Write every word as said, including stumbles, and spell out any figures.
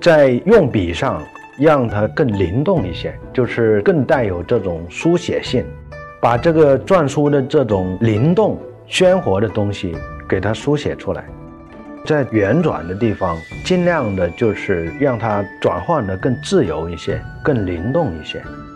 在用笔上让它更灵动一些，就是更带有这种书写性，把这个篆书的这种灵动鲜活的东西给它书写出来。在圆转的地方尽量的就是让它转换的更自由一些，更灵动一些。